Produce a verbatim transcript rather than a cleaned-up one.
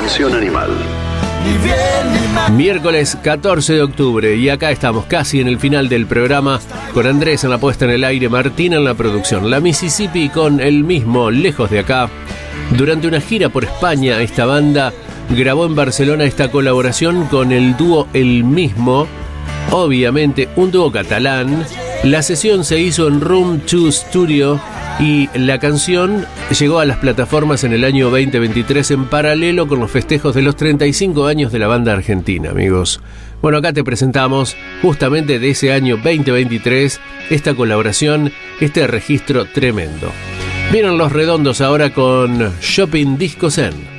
Canción Animal. Miércoles catorce de octubre y acá estamos casi en el final del programa con Andrés en la puesta en el aire, Martín en la producción, la Mississippi con el mismo Lejos de Acá. Durante una gira por España, esta banda grabó en Barcelona esta colaboración con el dúo El Mismo, obviamente un dúo catalán. La sesión se hizo en Room dos Studio y la canción llegó a las plataformas en el año veinte veintitrés en paralelo con los festejos de los treinta y cinco años de la banda argentina, amigos. Bueno, acá te presentamos justamente de ese año veinte veintitrés esta colaboración, este registro tremendo. Vienen Los Redondos ahora con Shopping Disco Zen.